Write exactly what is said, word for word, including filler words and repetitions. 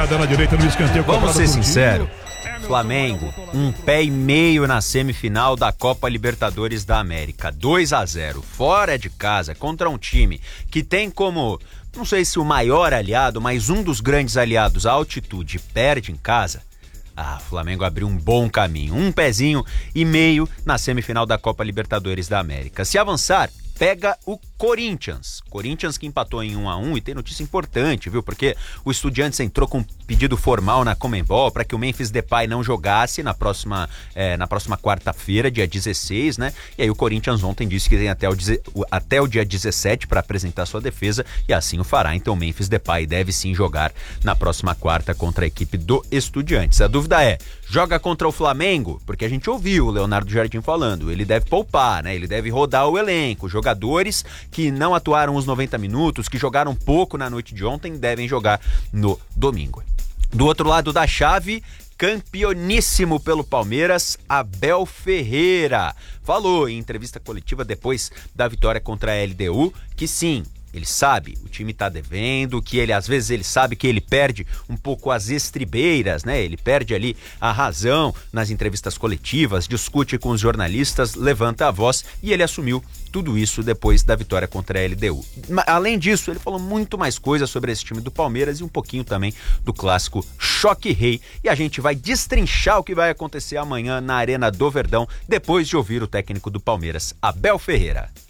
jogada na direita no escanteio. Vamos ser sinceros. Flamengo, um pé e meio na semifinal da Copa Libertadores da América. dois a zero, fora de casa, contra um time que tem como, não sei se o maior aliado, mas um dos grandes aliados, a altitude, perde em casa. Ah, o Flamengo abriu um bom caminho, um pezinho e meio na semifinal da Copa Libertadores da América. Se avançar, pega o Corinthians. Corinthians que empatou em um a um e tem notícia importante, viu? Porque o Estudiantes entrou com um pedido formal na Conmebol para que o Memphis Depay não jogasse na próxima, é, na próxima quarta-feira, dia dezesseis, né? E aí o Corinthians ontem disse que tem até o, até o dia dezessete para apresentar sua defesa e assim o fará. Então o Memphis Depay deve sim jogar na próxima quarta contra a equipe do Estudiantes. A dúvida é, joga contra o Flamengo? Porque a gente ouviu o Leonardo Jardim falando, ele deve poupar, né? Ele deve rodar o elenco. Jogadores que não atuaram os noventa minutos, que jogaram pouco na noite de ontem, devem jogar no domingo. Do outro lado da chave, campeoníssimo pelo Palmeiras, Abel Ferreira. Falou em entrevista coletiva depois da vitória contra a L D U que sim, ele sabe, o time tá devendo, que ele às vezes ele sabe que ele perde um pouco as estribeiras, né? Ele perde ali a razão nas entrevistas coletivas, discute com os jornalistas, levanta a voz e ele assumiu tudo isso depois da vitória contra a L D U. Além disso, ele falou muito mais coisas sobre esse time do Palmeiras e um pouquinho também do clássico Choque Rei. E a gente vai destrinchar o que vai acontecer amanhã na Arena do Verdão, depois de ouvir o técnico do Palmeiras, Abel Ferreira.